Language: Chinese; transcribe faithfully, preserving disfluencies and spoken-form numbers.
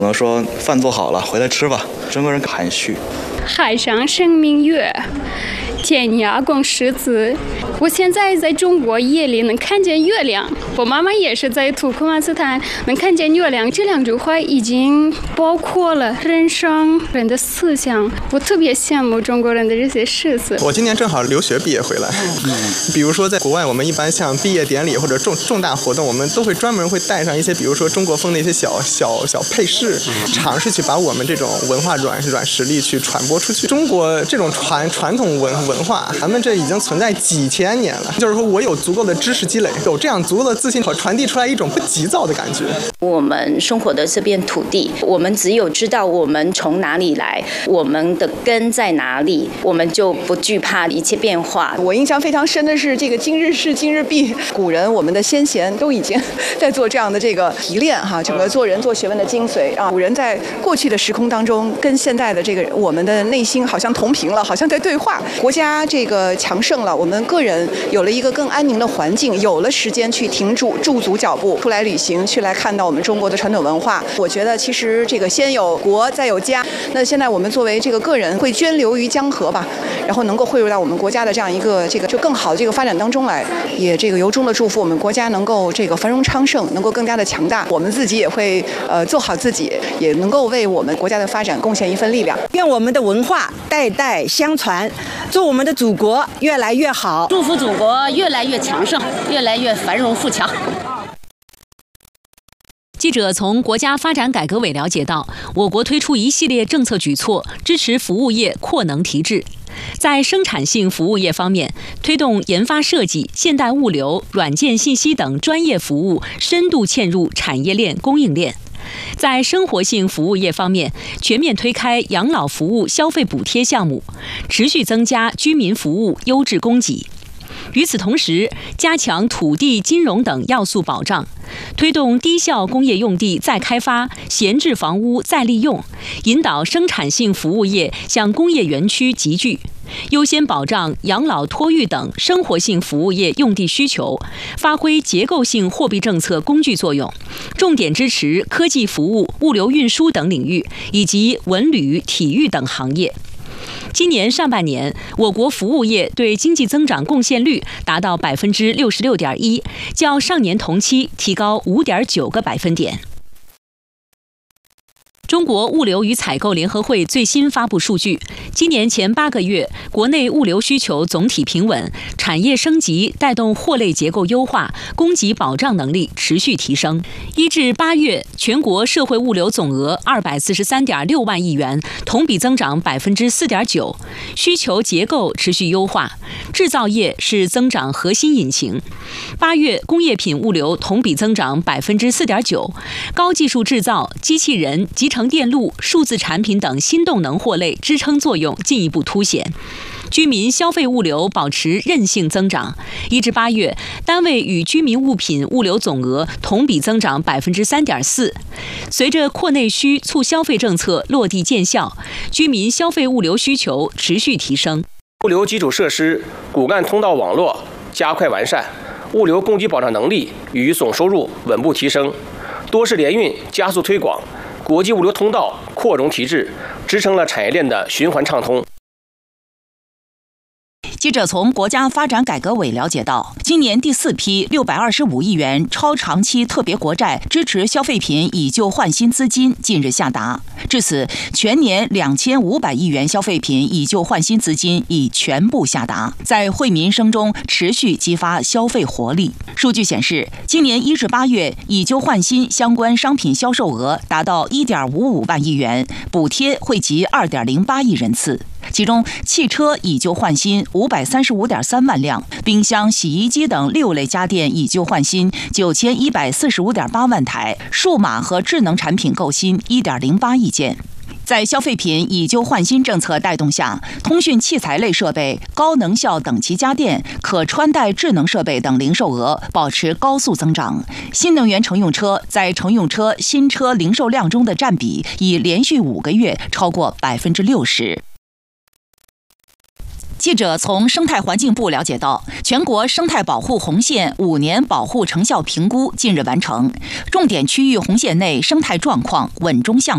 我说饭做好了，回来吃吧。中国人含蓄。 海上生命月，天涯共识字。我现在在中国夜里能看见月亮，我妈妈也是在土库曼斯坦能看见月亮。这两句话已经包括了人生人的思想，我特别羡慕中国人的这些诗词。 我今年正好留学毕业回来，比如说在国外，我们一般像毕业典礼或者重重大活动，我们都会专门会带上一些，比如说中国风的一些小小小配饰，尝试去把我们这种文化软软实力去传播出去。中国这种传传统文文化，咱们这已经存在几千年了。就是说我有足够的知识积累，有这样足够的自信，和传递出来一种不急躁的感觉。 我们生活的这片土地，我们只有知道我们从哪里来，我们的根在哪里，我们就不惧怕一切变化。 我印象非常深的是这个今日事今日毕，古人我们的先贤都已经在做这样的这个提炼哈，整个做人做学问的精髓啊。古人在过去的时空当中，跟现在的这个我们的内心好像同频了，好像在对话。国家这个强盛了，我们个人有了一个更安宁的环境，有了时间去停住驻足脚步，出来旅行，去来看到我们中国的传统文化。我觉得其实这个先有国再有家，那现在我们作为这个个人会涓流于江河吧，然后能够汇入到我们国家的这样一个这个就更好的这个发展当中来，也这个由衷的祝福我们国家能够这个繁荣昌盛，能够更加的强大。我们自己也会呃做好自己，也能够为我们国家的发展贡献一份力量。 愿我们的文化代代相传，祝我们的祖国越来越好， 祝福祖国越来越强盛，越来越繁荣富强。 记者从国家发展改革委了解到，我国推出一系列政策举措，支持服务业扩能提质。在生产性服务业方面，推动研发设计、现代物流、软件信息等专业服务深度嵌入产业链、供应链。在生活性服务业方面，全面推开养老服务消费补贴项目，持续增加居民服务优质供给。与此同时，加强土地、金融等要素保障，推动低效工业用地再开发、闲置房屋再利用，引导生产性服务业向工业园区集聚，优先保障养老、托育等生活性服务业用地需求，发挥结构性货币政策工具作用，重点支持科技服务、物流运输等领域，以及文旅、体育等行业。今年上半年，我国服务业对经济增长贡献率达到百分之六十六点一，较上年同期提高五点九个百分点。中国物流与采购联合会最新发布数据，今年前八个月，国内物流需求总体平稳，产业升级带动货类结构优化，供给保障能力持续提升。一至八月，全国社会物流总额二百四十三点六万亿元，同比增长百分之四点九，需求结构持续优化，制造业是增长核心引擎。八月工业品物流同比增长百分之四点九，高技术制造、机器人、集成电路、数字产品等新动能货类支撑作用进一步凸显。居民消费物流保持韧性增长，一至八月，单位与居民物品物流总额同比增长百分之三点四。随着扩内需、促消费政策落地见效，居民消费物流需求持续提升。 物流基础设施、骨干通道网络加快完善，物流供给保障能力与总收入稳步提升，多式联运加速推广，国际物流通道扩容提质，支撑了产业链的循环畅通。 记者从国家发展改革委了解到，今年第四批六百二十五亿元超长期特别国债支持消费品以旧换新资金近日下达，至此，全年两千五百亿元消费品以旧换新资金已全部下达，在惠民生中持续激发消费活力。数据显示，今年一至八月以旧换新相关商品销售额达到一点五五万亿元，补贴惠及二点零八亿人次。其中，汽车以旧换新五百三十五点三万辆，冰箱、洗衣机等六类家电以旧换新九千一百四十五点八万台，数码和智能产品购新一点零八亿件。在消费品以旧换新政策带动下，通讯器材类设备、高能效等级家电、可穿戴智能设备等零售额保持高速增长。新能源乘用车在乘用车新车零售量中的占比已连续五个月超过百分之六十。记者从生态环境部了解到，全国生态保护红线五年保护成效评估近日完成，重点区域红线内生态状况稳中向